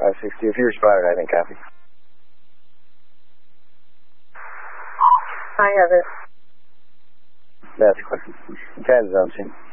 560. If you responded, I didn't copy. I have it. That's quick. 10 zone team.